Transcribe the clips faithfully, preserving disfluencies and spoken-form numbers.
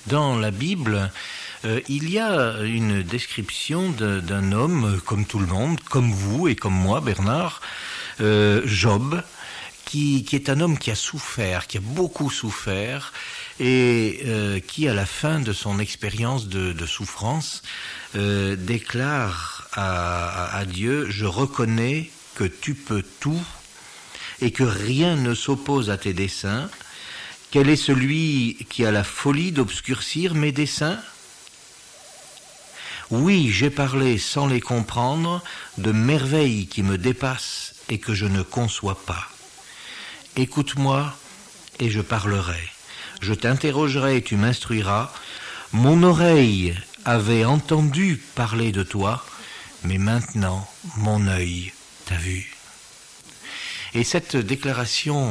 Dans la Bible, euh, il y a une description de, d'un homme, comme tout le monde, comme vous et comme moi, Bernard, euh, Job, qui, qui est un homme qui a souffert, qui a beaucoup souffert, et euh, qui, à la fin de son expérience de, de souffrance, euh, déclare à, à, à Dieu « Je reconnais que tu peux tout et que rien ne s'oppose à tes desseins. Quel est celui qui a la folie d'obscurcir mes desseins ? Oui, j'ai parlé sans les comprendre de merveilles qui me dépassent et que je ne conçois pas. Écoute-moi et je parlerai. Je t'interrogerai et tu m'instruiras. Mon oreille avait entendu parler de toi, mais maintenant mon œil t'a vu. » Et cette déclaration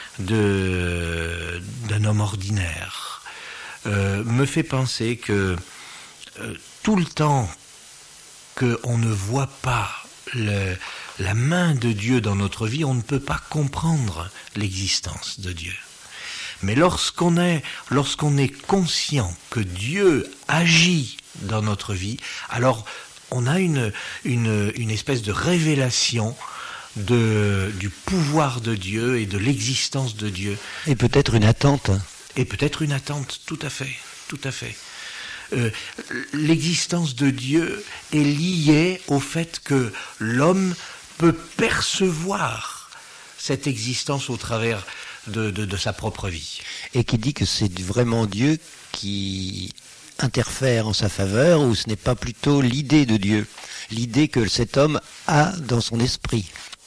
de, d'un homme ordinaire euh, me fait penser que euh, tout le temps qu'on ne voit pas le, la main de Dieu dans notre vie, on ne peut pas comprendre l'existence de Dieu. Mais lorsqu'on est, lorsqu'on est conscient que Dieu agit dans notre vie, alors on a une, une, une espèce de révélation de, du pouvoir de Dieu et de l'existence de Dieu. Et peut-être une attente. Et peut-être une attente, tout à fait, tout à fait. Euh, l'existence de Dieu est liée au fait que l'homme peut percevoir cette existence au travers de, de, de sa propre vie. Et qui dit que c'est vraiment Dieu qui interfère en sa faveur, ou ce n'est pas plutôt l'idée de Dieu, l'idée que cet homme a dans son esprit.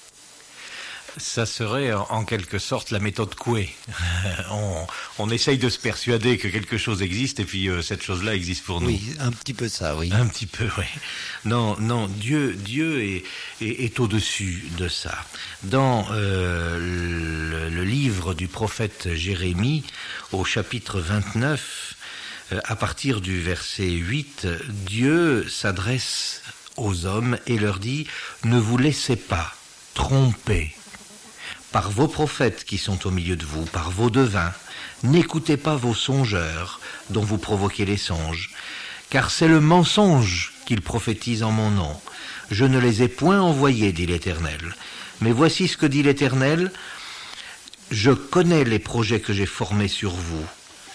Ça serait en quelque sorte la méthode Coué. on, on essaye de se persuader que quelque chose existe et puis euh, cette chose-là existe pour nous. Oui, un petit peu ça, oui. Un petit peu, oui. Non, non, Dieu, Dieu est, est, est au-dessus de ça. Dans euh, le, le livre du prophète Jérémie, au chapitre vingt-neuf, euh, à partir du verset huit, Dieu s'adresse aux hommes et leur dit « Ne vous laissez pas tromper par vos prophètes qui sont au milieu de vous, par vos devins, n'écoutez pas vos songeurs dont vous provoquez les songes, car c'est le mensonge qu'ils prophétisent en mon nom. Je ne les ai point envoyés, dit l'Éternel. Mais voici ce que dit l'Éternel, je connais les projets que j'ai formés sur vous.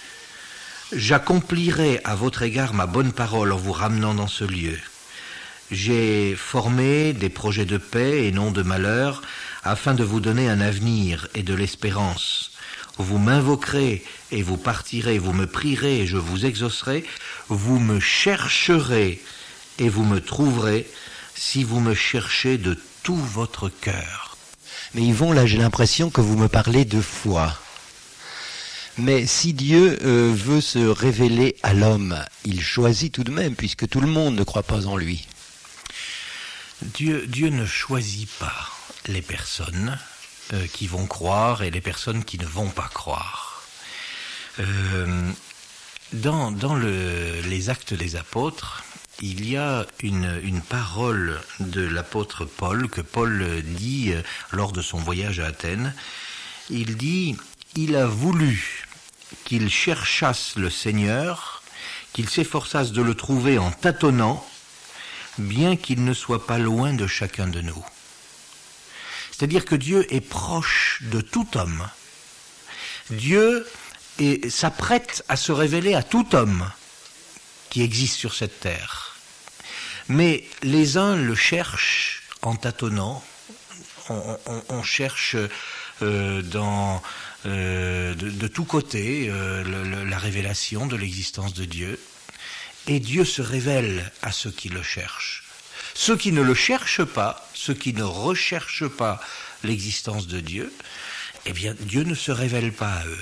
J'accomplirai à votre égard ma bonne parole en vous ramenant dans ce lieu. J'ai formé des projets de paix et non de malheur, afin de vous donner un avenir et de l'espérance. Vous m'invoquerez et vous partirez, vous me prierez et je vous exaucerai, vous me chercherez et vous me trouverez, si vous me cherchez de tout votre cœur. » Mais Yvon, là j'ai l'impression que vous me parlez de foi. Mais si Dieu euh, veut se révéler à l'homme, il choisit tout de même, puisque tout le monde ne croit pas en lui. Dieu, Dieu ne choisit pas les personnes euh, qui vont croire et les personnes qui ne vont pas croire. Euh, dans dans le, les Actes des Apôtres, il y a une, une parole de l'apôtre Paul, que Paul dit euh, lors de son voyage à Athènes. Il dit « Il a voulu qu'ils cherchassent le Seigneur, qu'ils s'efforçassent de le trouver en tâtonnant, bien qu'il ne soit pas loin de chacun de nous. » C'est-à-dire que Dieu est proche de tout homme. Dieu est, s'apprête à se révéler à tout homme qui existe sur cette terre. Mais les uns le cherchent en tâtonnant, on, on, on cherche euh, dans, euh, de, de tous côtés euh, le, le, la révélation de l'existence de Dieu, et Dieu se révèle à ceux qui le cherchent. Ceux qui ne le cherchent pas, ceux qui ne recherchent pas l'existence de Dieu, eh bien Dieu ne se révèle pas à eux.